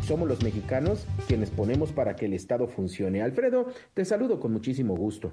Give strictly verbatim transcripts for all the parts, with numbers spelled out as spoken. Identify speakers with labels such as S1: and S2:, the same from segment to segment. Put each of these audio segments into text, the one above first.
S1: somos los mexicanos quienes ponemos para que el Estado funcione. Alfredo, te saludo con muchísimo gusto.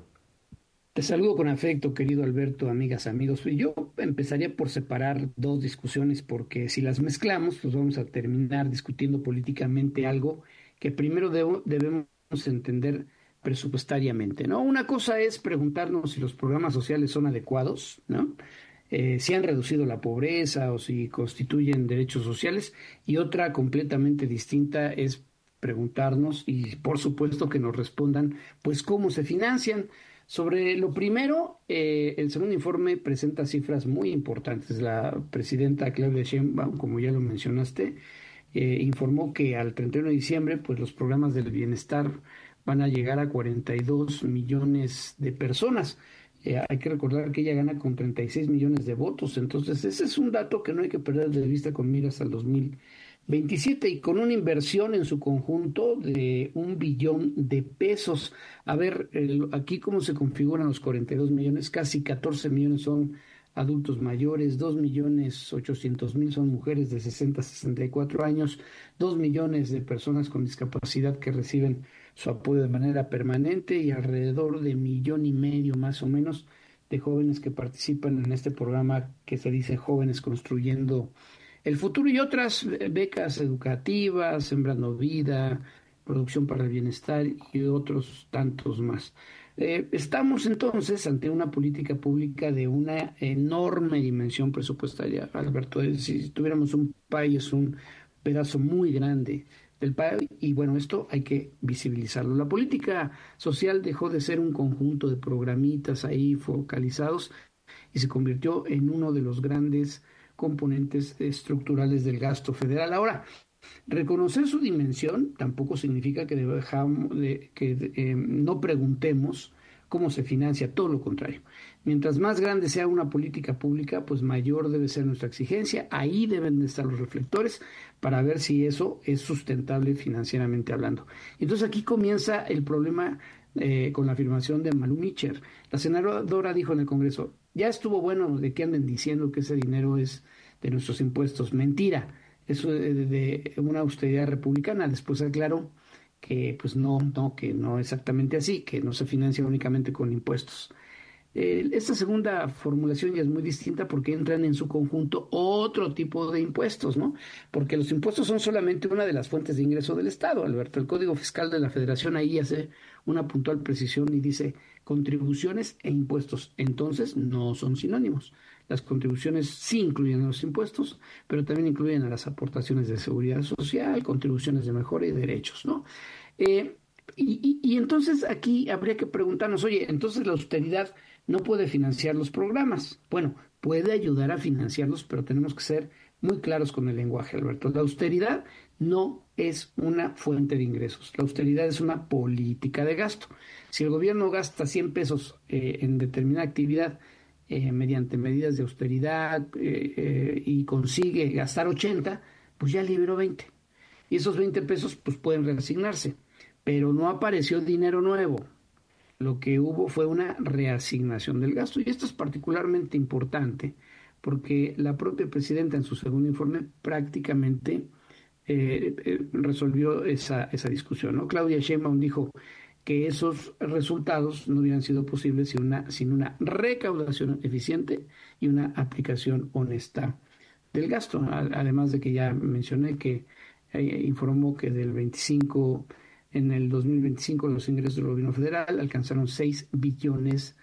S2: Te saludo con afecto, querido Alberto, amigas, amigos. Yo empezaría por separar dos discusiones porque si las mezclamos, pues vamos a terminar discutiendo políticamente algo que primero debo- debemos entender presupuestariamente, ¿no? Una cosa es preguntarnos si los programas sociales son adecuados, ¿no? Eh, si han reducido la pobreza o si constituyen derechos sociales, y otra completamente distinta es preguntarnos y por supuesto que nos respondan, pues cómo se financian. Sobre lo primero, eh, el segundo informe presenta cifras muy importantes. La presidenta Claudia Sheinbaum, como ya lo mencionaste, eh, informó que al treinta y uno de diciembre, pues los programas del bienestar van a llegar a cuarenta y dos millones de personas. Eh, hay que recordar que ella gana con treinta y seis millones de votos, entonces ese es un dato que no hay que perder de vista con miras al dos mil veintisiete y con una inversión en su conjunto de un billón de pesos. A ver, el- aquí cómo se configuran los cuarenta y dos millones, casi catorce millones son adultos mayores, dos millones ochocientos mil son mujeres de sesenta a sesenta y cuatro años, dos millones de personas con discapacidad que reciben su apoyo de manera permanente y alrededor de millón y medio más o menos de jóvenes que participan en este programa que se dice Jóvenes Construyendo el Futuro, y otras eh, becas educativas, Sembrando Vida, Producción para el Bienestar y otros tantos más. Eh, estamos entonces ante una política pública de una enorme dimensión presupuestaria, Alberto. Es, si tuviéramos un país, un pedazo muy grande del país, y bueno, esto hay que visibilizarlo. La política social dejó de ser un conjunto de programitas ahí focalizados y se convirtió en uno de los grandes componentes estructurales del gasto federal. Ahora, reconocer su dimensión tampoco significa que, dejamos de, que eh, no preguntemos cómo se financia, todo lo contrario. Mientras más grande sea una política pública, pues mayor debe ser nuestra exigencia. Ahí deben de estar los reflectores para ver si eso es sustentable financieramente hablando. Entonces aquí comienza el problema eh, con la afirmación de Malu Micher. La senadora dijo en el Congreso, ya estuvo bueno de que anden diciendo que ese dinero es de nuestros impuestos. Mentira, eso de, de una austeridad republicana. Después aclaró que pues no, no, que no exactamente así, que no se financia únicamente con impuestos. Eh, esta segunda formulación ya es muy distinta porque entran en su conjunto otro tipo de impuestos, ¿no? Porque los impuestos son solamente una de las fuentes de ingreso del Estado, Alberto. El Código Fiscal de la Federación ahí hace una puntual precisión y dice contribuciones e impuestos. Entonces, no son sinónimos. Las contribuciones sí incluyen a los impuestos, pero también incluyen a las aportaciones de seguridad social, contribuciones de mejora y derechos, ¿no? Eh, y, y, y entonces aquí habría que preguntarnos, oye, entonces la austeridad no puede financiar los programas. Bueno, puede ayudar a financiarlos, pero tenemos que ser muy claros con el lenguaje, Alberto. La austeridad no es una fuente de ingresos. La austeridad es una política de gasto. Si el gobierno gasta cien pesos eh, en determinada actividad eh, mediante medidas de austeridad eh, eh, y consigue gastar ochenta, pues ya liberó veinte. Y esos veinte pesos pues pueden reasignarse, pero no apareció dinero nuevo. Lo que hubo fue una reasignación del gasto y esto es particularmente importante porque la propia presidenta en su segundo informe prácticamente eh, eh, resolvió esa, esa discusión, ¿no? Claudia Sheinbaum dijo que esos resultados no hubieran sido posibles sin una, sin una recaudación eficiente y una aplicación honesta del gasto. Además de que ya mencioné que eh, informó que del veinticinco en el dos mil veinticinco los ingresos del gobierno federal alcanzaron seis billones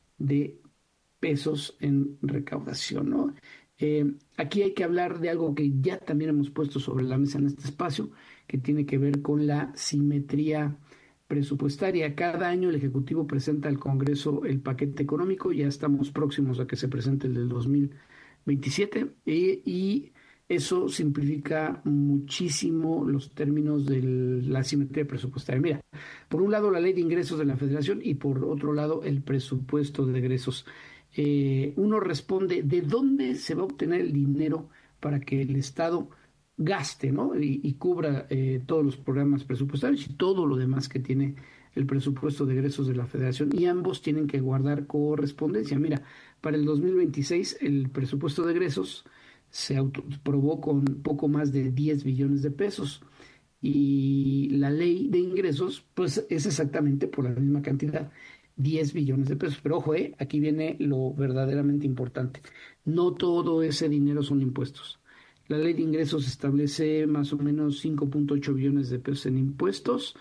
S2: de pesos en recaudación, ¿no? Eh, aquí hay que hablar de algo que ya también hemos puesto sobre la mesa en este espacio, que tiene que ver con la simetría presupuestaria. Cada año el Ejecutivo presenta al Congreso el paquete económico, ya estamos próximos a que se presente el del dos mil veintisiete y, y eso simplifica muchísimo los términos de la simetría presupuestaria. Mira, por un lado la ley de ingresos de la Federación y por otro lado el presupuesto de egresos. Eh, uno responde de dónde se va a obtener el dinero para que el Estado gaste, ¿no? Y, y cubra eh, todos los programas presupuestarios y todo lo demás que tiene el presupuesto de egresos de la Federación, y ambos tienen que guardar correspondencia. Mira, para el dos mil veintiséis el presupuesto de egresos se aprobó con poco más de diez billones de pesos y la ley de ingresos, pues es exactamente por la misma cantidad, diez billones de pesos. Pero ojo, eh, aquí viene lo verdaderamente importante. No todo ese dinero son impuestos. La ley de ingresos establece más o menos cinco punto ocho billones de pesos en impuestos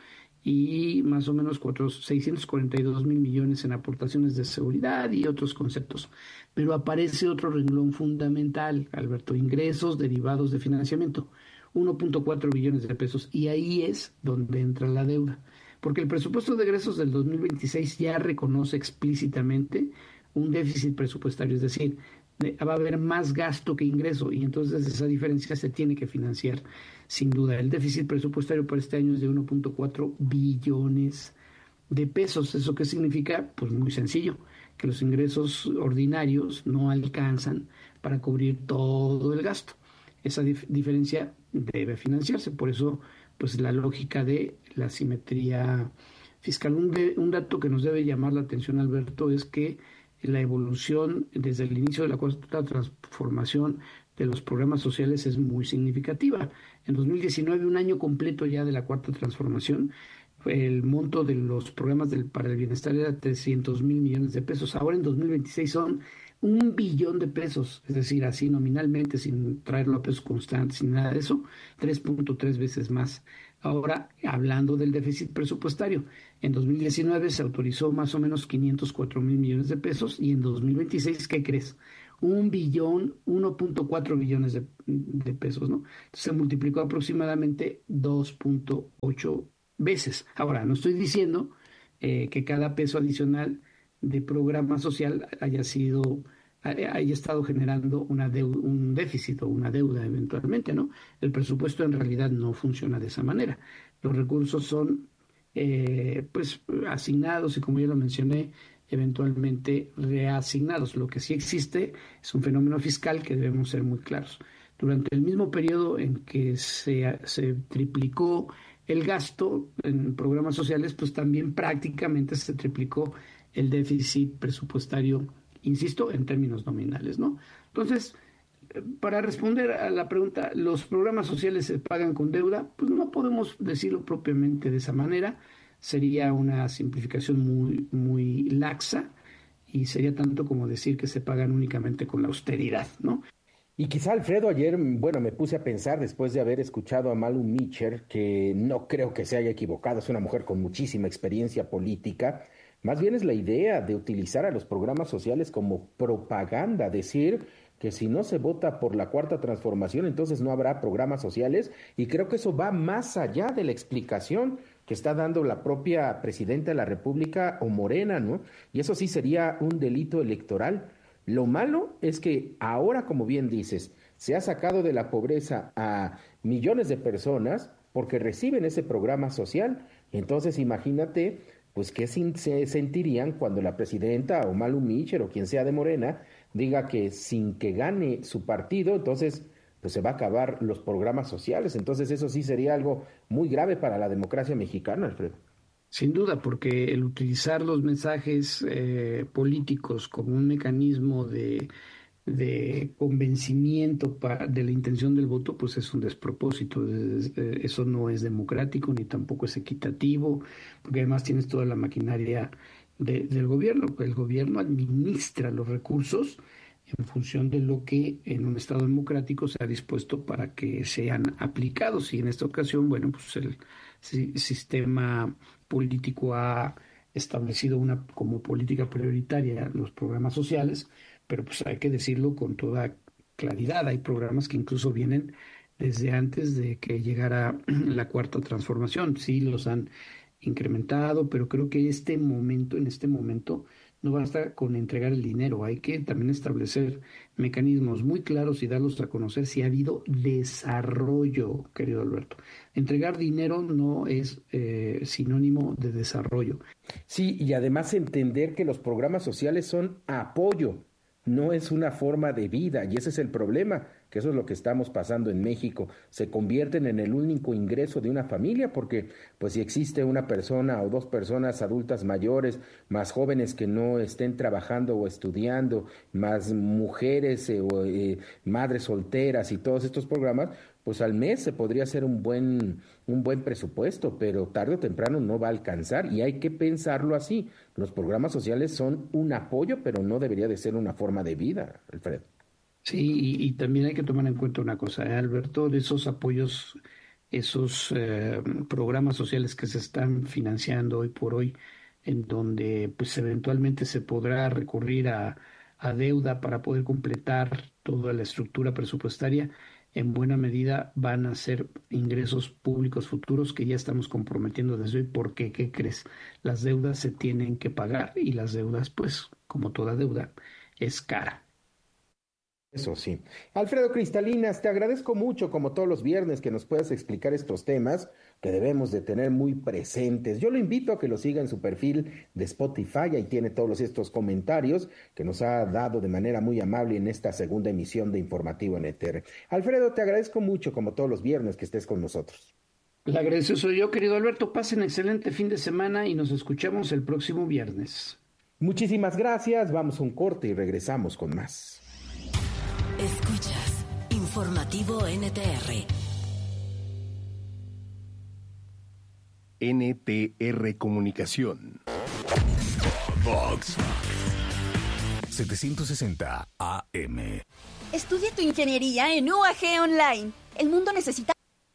S2: y más o menos seiscientos cuarenta y dos mil millones en aportaciones de seguridad y otros conceptos. Pero aparece otro renglón fundamental, Alberto, ingresos derivados de financiamiento, uno punto cuatro billones de pesos. Y ahí es donde entra la deuda, porque el presupuesto de egresos del dos mil veintiséis ya reconoce explícitamente un déficit presupuestario, es decir, va a haber más gasto que ingreso y entonces esa diferencia se tiene que financiar sin duda. El déficit presupuestario para este año es de uno punto cuatro billones de pesos. ¿Eso qué significa? Pues muy sencillo, que los ingresos ordinarios no alcanzan para cubrir todo el gasto. Esa dif- diferencia debe financiarse, por eso pues la lógica de la simetría fiscal. Un, de, un dato que nos debe llamar la atención, Alberto, es que la evolución desde el inicio de la cuarta transformación de los programas sociales es muy significativa. En dos mil diecinueve, un año completo ya de la cuarta transformación, el monto de los programas del, para el bienestar era trescientos mil millones de pesos. Ahora en dos mil veintiséis son un billón de pesos, es decir, así nominalmente, sin traerlo a pesos constantes, sin nada de eso, tres punto tres veces más. Ahora, hablando del déficit presupuestario, en dos mil diecinueve se autorizó más o menos quinientos cuatro mil millones de pesos y en dos mil veintiséis, ¿qué crees? Un billón, uno punto cuatro billones de, de pesos, ¿no? Se multiplicó aproximadamente dos punto ocho veces. Ahora, no estoy diciendo eh, que cada peso adicional de programa social haya sido haya estado generando una deuda, un déficit o una deuda eventualmente, ¿no? El presupuesto en realidad no funciona de esa manera. Los recursos son eh, pues asignados y, como ya lo mencioné, eventualmente reasignados. Lo que sí existe es un fenómeno fiscal que debemos ser muy claros. Durante el mismo periodo en que se, se triplicó el gasto en programas sociales, pues también prácticamente se triplicó el déficit presupuestario, insisto, en términos nominales, ¿no? Entonces, para responder a la pregunta, ¿los programas sociales se pagan con deuda? Pues no podemos decirlo propiamente de esa manera, sería una simplificación muy, muy laxa y sería tanto como decir que se pagan únicamente con la austeridad, ¿no?
S1: Y quizá, Alfredo, ayer, mm, bueno, me puse a pensar después de haber escuchado a Malu Mitcher, que no creo que se haya equivocado, es una mujer con muchísima experiencia política. Más bien es la idea de utilizar a los programas sociales como propaganda, decir que si no se vota por la cuarta transformación, entonces no habrá programas sociales. Y creo que eso va más allá de la explicación que está dando la propia presidenta de la República o Morena, ¿no? Y eso sí sería un delito electoral. Lo malo es que ahora, como bien dices, se ha sacado de la pobreza a millones de personas porque reciben ese programa social. Entonces, imagínate, pues, qué sin- se sentirían cuando la presidenta o Malu Mitchell o quien sea de Morena diga que sin que gane su partido, entonces, pues se va a acabar los programas sociales. Entonces, eso sí sería algo muy grave para la democracia mexicana, Alfredo.
S2: Sin duda, porque el utilizar los mensajes eh, políticos como un mecanismo de, de convencimiento pa- de la intención del voto, pues es un despropósito. Es- eh, eso no es democrático ni tampoco es equitativo, porque además tienes toda la maquinaria de- del gobierno. El gobierno administra los recursos en función de lo que en un Estado democrático se ha dispuesto para que sean aplicados. Y en esta ocasión, bueno, pues el si- sistema político ha establecido una como política prioritaria los programas sociales, pero pues hay que decirlo con toda claridad. Hay programas que incluso vienen desde antes de que llegara la cuarta transformación. Sí, los han incrementado, pero creo que este momento, en este momento, no basta con entregar el dinero, hay que también establecer mecanismos muy claros y darlos a conocer si ha habido desarrollo, querido Alberto. Entregar dinero no es eh, sinónimo de desarrollo.
S1: Sí, y además entender que los programas sociales son apoyo, no es una forma de vida, y ese es el problema, que eso es lo que estamos pasando en México. Se convierten en el único ingreso de una familia, porque pues si existe una persona o dos personas adultas mayores, más jóvenes que no estén trabajando o estudiando, más mujeres eh, o eh, madres solteras y todos estos programas, pues al mes se podría hacer un buen, un buen presupuesto, pero tarde o temprano no va a alcanzar y hay que pensarlo así. Los programas sociales son un apoyo, pero no debería de ser una forma de vida, Alfredo.
S2: Sí, y, y también hay que tomar en cuenta una cosa, ¿eh, Alberto? De esos apoyos, esos eh, programas sociales que se están financiando hoy por hoy, en donde pues eventualmente se podrá recurrir a, a deuda para poder completar toda la estructura presupuestaria, en buena medida van a ser ingresos públicos futuros que ya estamos comprometiendo desde hoy, porque, ¿qué crees? Las deudas se tienen que pagar y las deudas, pues, como toda deuda, es cara.
S1: Eso sí. Alfredo Cristalinas, te agradezco mucho, como todos los viernes, que nos puedas explicar estos temas que debemos de tener muy presentes. Yo lo invito a que lo siga en su perfil de Spotify, ahí tiene todos estos comentarios que nos ha dado de manera muy amable en esta segunda emisión de Informativo N T R. Alfredo, te agradezco mucho, como todos los viernes, que estés con nosotros.
S2: El agradecido soy yo, querido Alberto. Pasen excelente fin de semana y nos escuchamos el próximo viernes.
S1: Muchísimas gracias, vamos a un corte y regresamos con más.
S3: Escuchas Informativo N T R.
S4: N T R Comunicación.
S5: Vox setecientos sesenta A M.
S6: Estudia tu ingeniería en U A G Online. El mundo necesita...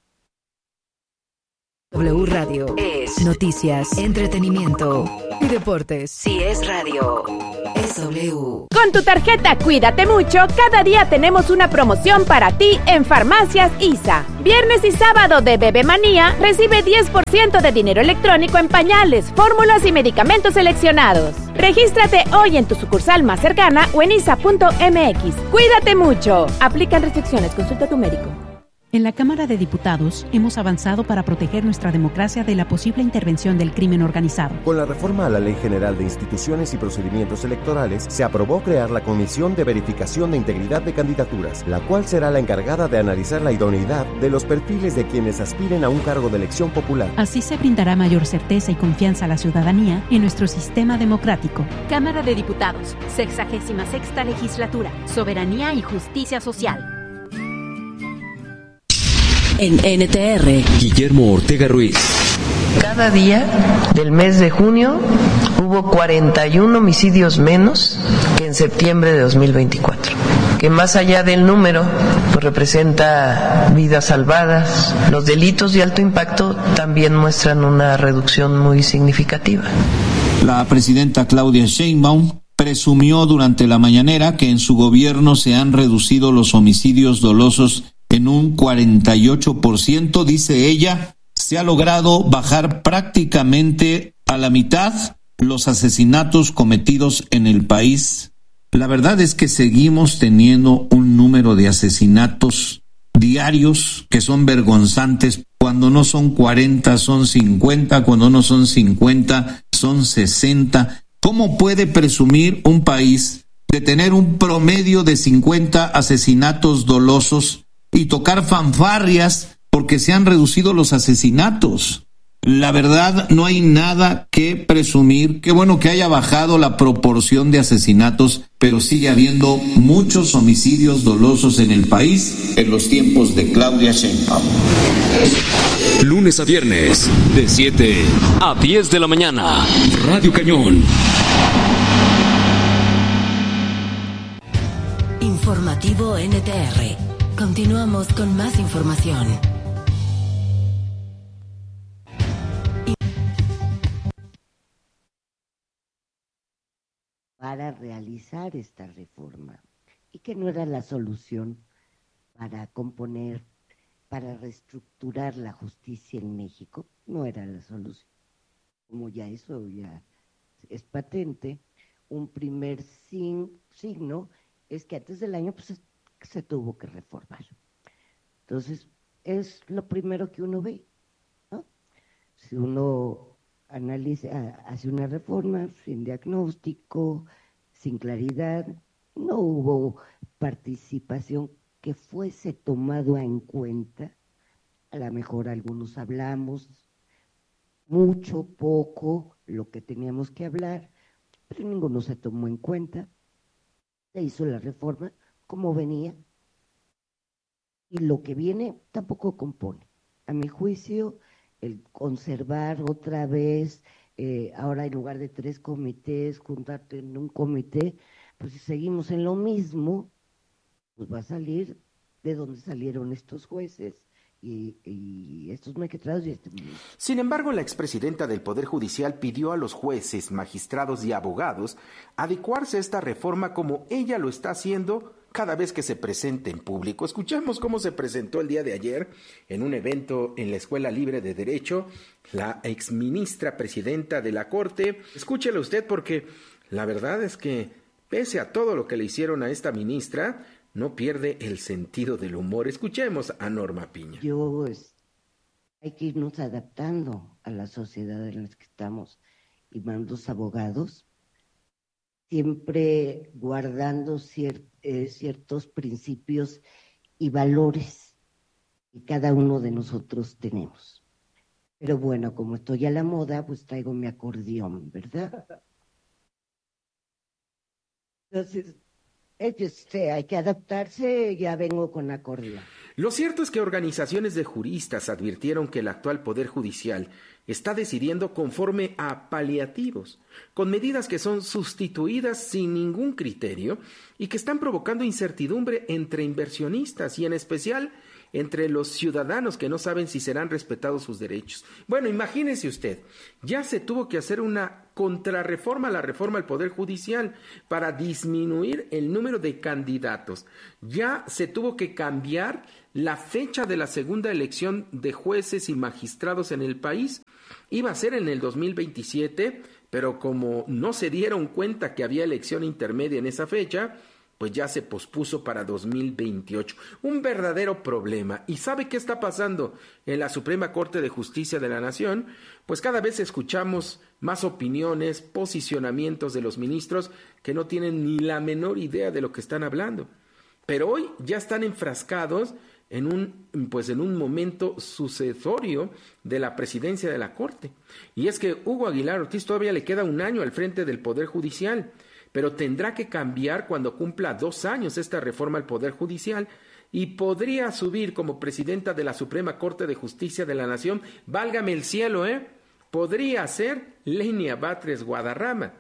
S7: W Radio es noticias, entretenimiento y deportes. Si es radio, es W.
S8: Con tu tarjeta Cuídate Mucho, cada día tenemos una promoción para ti en Farmacias I S A. Viernes y sábado de Bebe Manía, recibe diez por ciento de dinero electrónico en pañales, fórmulas y medicamentos seleccionados. Regístrate hoy en tu sucursal más cercana o en isa punto m x. Cuídate mucho. Aplican restricciones. Consulta a tu médico.
S9: En la Cámara de Diputados hemos avanzado para proteger nuestra democracia de la posible intervención del crimen organizado.
S10: Con la reforma a la Ley General de Instituciones y Procedimientos Electorales, se aprobó crear la Comisión de Verificación de Integridad de Candidaturas, la cual será la encargada de analizar la idoneidad de los perfiles de quienes aspiren a un cargo de elección popular.
S9: Así se brindará mayor certeza y confianza a la ciudadanía en nuestro sistema democrático.
S11: Cámara de Diputados, sexagésima sexta legislatura, soberanía y justicia social.
S3: En N T R,
S12: Guillermo Ortega Ruiz.
S13: Cada día del mes de junio hubo cuarenta y uno homicidios menos que en septiembre de dos mil veinticuatro, que más allá del número pues representa vidas salvadas. Los delitos de alto impacto también muestran una reducción muy significativa.
S14: La presidenta Claudia Sheinbaum presumió durante la mañanera que en su gobierno se han reducido los homicidios dolosos en un cuarenta y ocho por ciento, dice ella. Se ha logrado bajar prácticamente a la mitad los asesinatos cometidos en el país. La verdad es que seguimos teniendo un número de asesinatos diarios que son vergonzantes. Cuando no son cuarenta, son cincuenta, cuando no son cincuenta, son sesenta. ¿Cómo puede presumir un país de tener un promedio de cincuenta asesinatos dolosos y tocar fanfarrias porque se han reducido los asesinatos? La verdad, no hay nada que presumir. Qué bueno que haya bajado la proporción de asesinatos, pero sigue habiendo muchos homicidios dolosos en el país en los tiempos de Claudia Sheinbaum.
S12: Lunes a viernes, de siete a diez de la mañana, Radio Cañón.
S3: Informativo N T R. Continuamos con más información.
S15: Para realizar esta reforma y que no era la solución para componer, para reestructurar la justicia en México, no era la solución. Como ya eso ya es patente, un primer sin, signo es que antes del año pues, se tuvo que reformar. Entonces, es lo primero que uno ve, ¿no? Si uno analiza, hace una reforma sin diagnóstico, sin claridad, no hubo participación que fuese tomado en cuenta. A lo mejor algunos hablamos mucho, poco, lo que teníamos que hablar, pero ninguno se tomó en cuenta. Se hizo la reforma como venía, Y lo que viene tampoco compone. A mi juicio, el conservar otra vez, eh, ahora en lugar de tres comités, juntarte en un comité, pues si seguimos en lo mismo, pues va a salir de donde salieron estos jueces y, y estos magistrados y este ministro.
S1: Sin embargo, la expresidenta del Poder Judicial pidió a los jueces, magistrados y abogados adecuarse a esta reforma como ella lo está haciendo cada vez que se presente en público. Escuchemos cómo se presentó el día de ayer en un evento en la Escuela Libre de Derecho la exministra presidenta de la Corte. Escúchelo usted porque la verdad es que pese a todo lo que le hicieron a esta ministra, no pierde el sentido del humor. Escuchemos a Norma Piña.
S15: Yo, es, hay que irnos adaptando a la sociedad en la que estamos y mandos abogados, siempre guardando cier, eh, ciertos principios y valores que cada uno de nosotros tenemos. Pero bueno, como estoy a la moda, pues traigo mi acordeón, ¿verdad? Entonces, este, hay que adaptarse, ya vengo con acordeón.
S1: Lo cierto es que organizaciones de juristas advirtieron que el actual Poder Judicial está decidiendo conforme a paliativos, con medidas que son sustituidas sin ningún criterio y que están provocando incertidumbre entre inversionistas y en especial entre los ciudadanos que no saben si serán respetados sus derechos. Bueno, imagínese usted, ya se tuvo que hacer una contrarreforma a la reforma al Poder Judicial para disminuir el número de candidatos. Ya se tuvo que cambiar la fecha de la segunda elección de jueces y magistrados en el país. Iba a ser en el dos mil veintisiete, pero como no se dieron cuenta que había elección intermedia en esa fecha, pues ya se pospuso para dos mil veintiocho. Un verdadero problema. ¿Y sabe qué está pasando en la Suprema Corte de Justicia de la Nación? Pues cada vez escuchamos más opiniones, posicionamientos de los ministros que no tienen ni la menor idea de lo que están hablando. Pero hoy ya están enfrascados en un, pues en un momento sucesorio de la presidencia de la Corte. Y es que Hugo Aguilar Ortiz todavía le queda un año al frente del Poder Judicial, pero tendrá que cambiar cuando cumpla dos años esta reforma al Poder Judicial y podría subir como presidenta de la Suprema Corte de Justicia de la Nación, válgame el cielo, ¿eh? Podría ser Lenia Batres Guadarrama.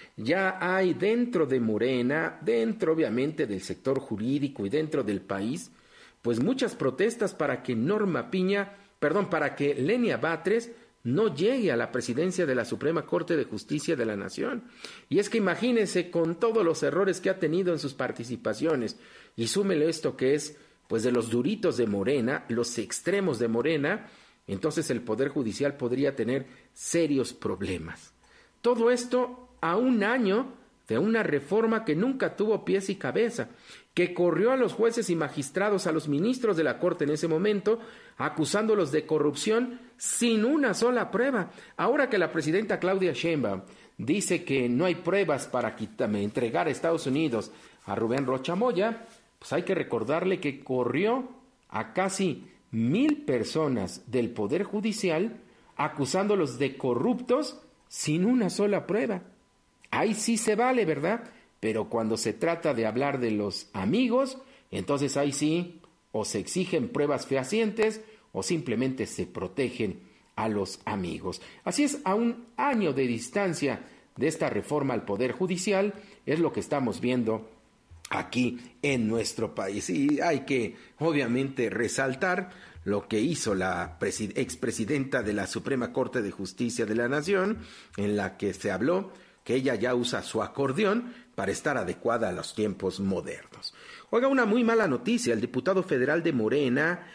S1: Ya hay dentro de Morena, dentro obviamente del sector jurídico y dentro del país, pues muchas protestas para que Norma Piña, perdón, para que Lenia Batres no llegue a la presidencia de la Suprema Corte de Justicia de la Nación. Y es que imagínense con todos los errores que ha tenido en sus participaciones, y súmele esto que es, pues de los duritos de Morena, los extremos de Morena, entonces el Poder Judicial podría tener serios problemas. Todo esto a un año de una reforma que nunca tuvo pies y cabeza, que corrió a los jueces y magistrados, a los ministros de la Corte en ese momento, acusándolos de corrupción sin una sola prueba. Ahora que la presidenta Claudia Sheinbaum dice que no hay pruebas para quitarme, entregar a Estados Unidos a Rubén Rocha Moya, pues hay que recordarle que corrió a casi mil personas del Poder Judicial acusándolos de corruptos sin una sola prueba. Ahí sí se vale, ¿verdad? Pero cuando se trata de hablar de los amigos, entonces ahí sí o se exigen pruebas fehacientes o simplemente se protegen a los amigos. Así es, a un año de distancia de esta reforma al Poder Judicial, es lo que estamos viendo aquí en nuestro país. Y hay que, obviamente, resaltar lo que hizo la presi- expresidenta de la Suprema Corte de Justicia de la Nación, en la que se habló que ella ya usa su acordeón para estar adecuada a los tiempos modernos. Oiga, una muy mala noticia: el diputado federal de Morena,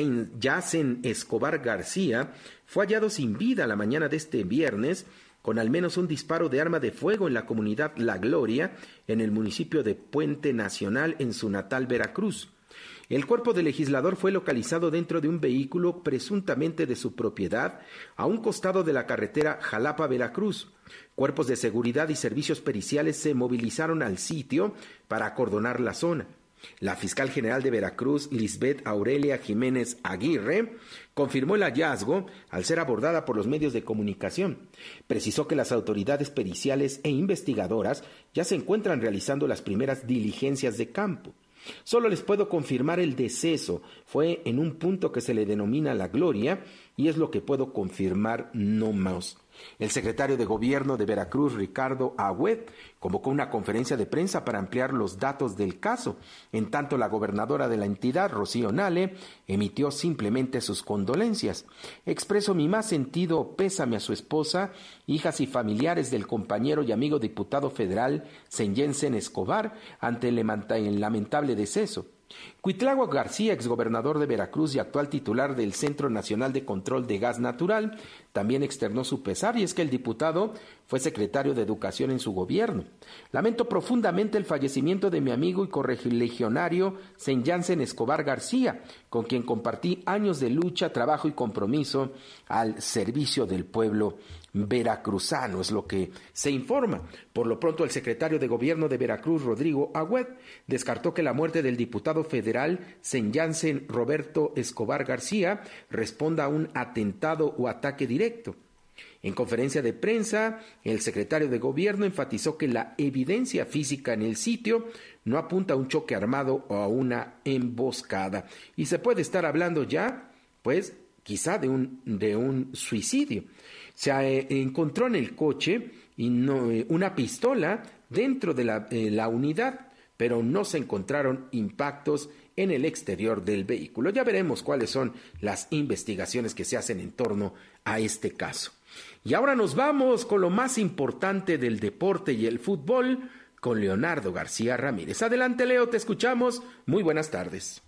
S1: Yacen Escobar García, fue hallado sin vida la mañana de este viernes con al menos un disparo de arma de fuego en la comunidad La Gloria, en el municipio de Puente Nacional, en su natal Veracruz. El cuerpo del legislador fue localizado dentro de un vehículo presuntamente de su propiedad, a un costado de la carretera Jalapa-Veracruz. Cuerpos de seguridad y servicios periciales se movilizaron al sitio para acordonar la zona. La fiscal general de Veracruz, Lisbeth Aurelia Jiménez Aguirre, confirmó el hallazgo al ser abordada por los medios de comunicación. Precisó que las autoridades periciales e investigadoras ya se encuentran realizando las primeras diligencias de campo. Solo les puedo confirmar el deceso. Fue en un punto que se le denomina la gloria y es lo que puedo confirmar, no más. El secretario de Gobierno de Veracruz, Ricardo Agüed, convocó una conferencia de prensa para ampliar los datos del caso. En tanto, la gobernadora de la entidad, Rocío Nale, emitió simplemente sus condolencias. Expreso mi más sentido pésame a su esposa, hijas y familiares del compañero y amigo diputado federal Senyensen Escobar ante el lamentable deceso. Cuitláhuac García, exgobernador de Veracruz y actual titular del Centro Nacional de Control de Gas Natural, también externó su pesar, y es que el diputado fue secretario de Educación en su gobierno. Lamento profundamente el fallecimiento de mi amigo y correligionario Senyensen Escobar García, con quien compartí años de lucha, trabajo y compromiso al servicio del pueblo veracruzano, es lo que se informa. Por lo pronto, el secretario de Gobierno de Veracruz, Rodrigo Agüed, descartó que la muerte del diputado federal Senyensen Roberto Escobar García responda a un atentado o ataque directo. En conferencia de prensa, el secretario de Gobierno enfatizó que la evidencia física en el sitio no apunta a un choque armado o a una emboscada, y se puede estar hablando ya, pues, quizá de un, de un suicidio. Se eh, encontró en el coche y no, eh, una pistola dentro de la, eh, la unidad, pero no se encontraron impactos en el exterior del vehículo. Ya veremos cuáles son las investigaciones que se hacen en torno a este caso. Y ahora nos vamos con lo más importante del deporte y el fútbol, con Leonardo García Ramírez. Adelante, Leo, te escuchamos. Muy buenas tardes.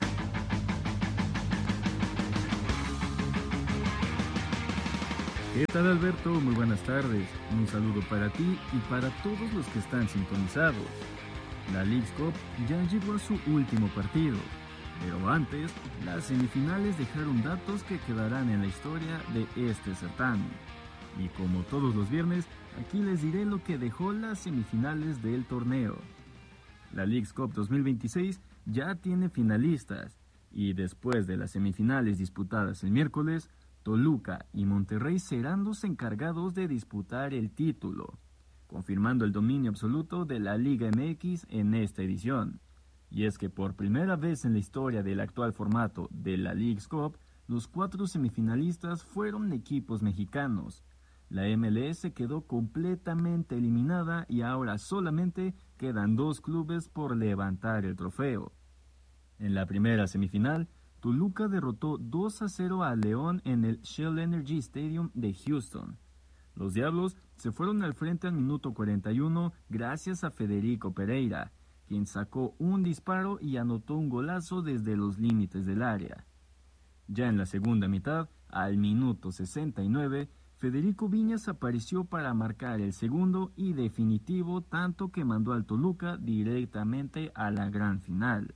S16: ¿Qué tal, Alberto? Muy buenas tardes. Un saludo para ti y para todos los que están sintonizados. La Leagues Cup ya llegó a su último partido, pero antes, las semifinales dejaron datos que quedarán en la historia de este certamen. Y como todos los viernes, aquí les diré lo que dejó las semifinales del torneo. La Leagues Cup dos mil veintiséis ya tiene finalistas, y después de las semifinales disputadas el miércoles, Toluca y Monterrey serán los encargados de disputar el título, confirmando el dominio absoluto de la Liga M X en esta edición. Y es que por primera vez en la historia del actual formato de la Leagues Cup, los cuatro semifinalistas fueron equipos mexicanos. La M L S quedó completamente eliminada y ahora solamente quedan dos clubes por levantar el trofeo. En la primera semifinal, Toluca derrotó dos a cero a León en el Shell Energy Stadium de Houston. Los Diablos se fueron al frente al minuto cuarenta y uno gracias a Federico Pereira, quien sacó un disparo y anotó un golazo desde los límites del área. Ya en la segunda mitad, al minuto sesenta y nueve, Federico Viñas apareció para marcar el segundo y definitivo tanto que mandó al Toluca directamente a la gran final.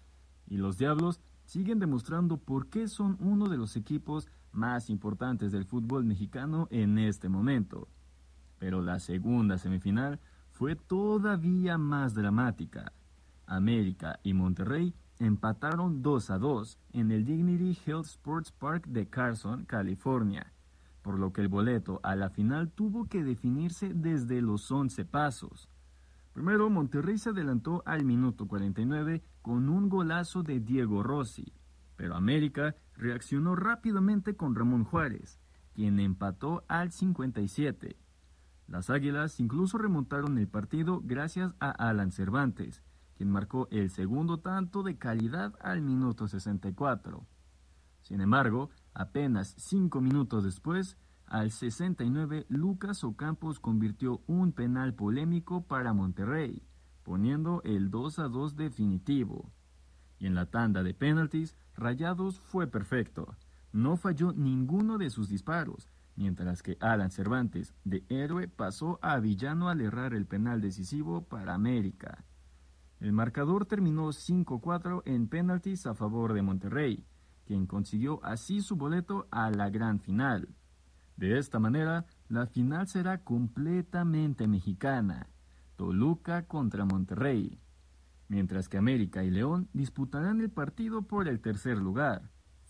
S16: Y los Diablos siguen demostrando por qué son uno de los equipos más importantes del fútbol mexicano en este momento. Pero la segunda semifinal fue todavía más dramática. América y Monterrey empataron dos a dos en el Dignity Health Sports Park de Carson, California, por lo que el boleto a la final tuvo que definirse desde los once pasos. Primero, Monterrey se adelantó al minuto cuarenta y nueve con un golazo de Diego Rossi, pero América reaccionó rápidamente con Ramón Juárez, quien empató al cincuenta y siete. Las Águilas incluso remontaron el partido gracias a Alan Cervantes, quien marcó el segundo tanto de calidad al minuto sesenta y cuatro. Sin embargo, apenas cinco minutos después, al sesenta y nueve, Lucas Ocampos convirtió un penal polémico para Monterrey, poniendo el dos a dos definitivo. Y en la tanda de penaltis, Rayados fue perfecto. No falló ninguno de sus disparos, mientras que Alan Cervantes, de héroe, pasó a villano al errar el penal decisivo para América. El marcador terminó cinco cuatro en penaltis a favor de Monterrey, quien consiguió así su boleto a la gran final. De esta manera, la final será completamente mexicana, Toluca contra Monterrey, mientras que América y León disputarán el partido por el tercer lugar.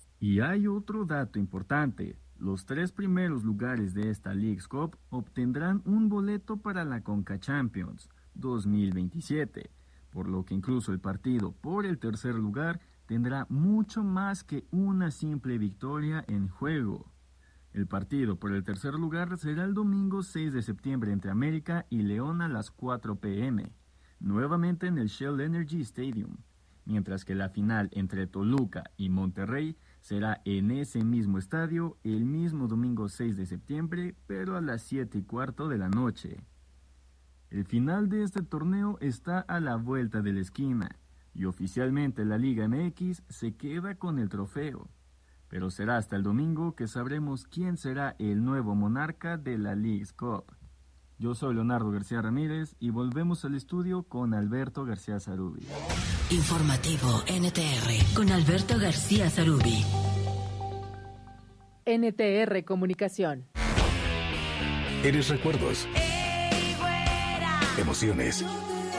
S16: Y hay otro dato importante: los tres primeros lugares de esta Leagues Cup obtendrán un boleto para la Conca Champions dos mil veintisiete, por lo que incluso el partido por el tercer lugar tendrá mucho más que una simple victoria en juego. El partido por el tercer lugar será el domingo seis de septiembre entre América y León a las cuatro pe eme, nuevamente en el Shell Energy Stadium, mientras que la final entre Toluca y Monterrey será en ese mismo estadio el mismo domingo seis de septiembre, pero a las siete y cuarto de la noche. El final de este torneo está a la vuelta de la esquina, y oficialmente la Liga eme equis se queda con el trofeo. Pero será hasta el domingo que sabremos quién será el nuevo monarca de la Leagues Cup. Yo soy Leonardo García Ramírez y volvemos al estudio con Alberto García Zarubi.
S3: Informativo N T R con Alberto García Zarubi.
S8: N T R Comunicación.
S5: Eres recuerdos, emociones,